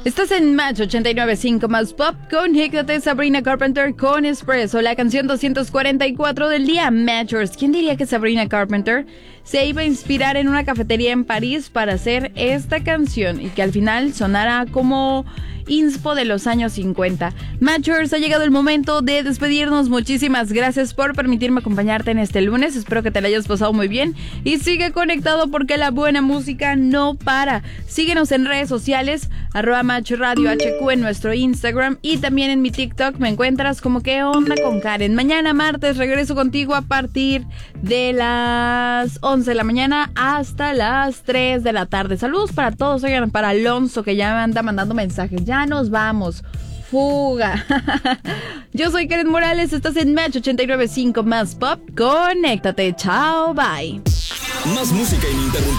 Estás en Match 89.5 más Pop. Conéctate, Sabrina Carpenter con Espresso, la canción 244 del día. Matchers. ¿Quién diría que Sabrina Carpenter se iba a inspirar en una cafetería en París para hacer esta canción y que al final sonara como inspo de los años 50? Matchers, ha llegado el momento de despedirnos. Muchísimas gracias por permitirme acompañarte en este lunes. Espero que te la hayas pasado muy bien y sigue conectado porque la buena música no para. Síguenos en redes sociales, @MatchRadioHQ en nuestro Instagram y también en mi TikTok me encuentras como ¿Qué onda con Karen? Mañana martes regreso contigo a partir de las 11 de la mañana hasta las 3 de la tarde. Saludos para todos. Oigan, para Alonso que ya me anda mandando mensajes. Ya nos vamos. Fuga. Yo soy Karen Morales. Estás en Match 89.5 más Pop. Conéctate. Chao. Bye. Más música ininterrumpida.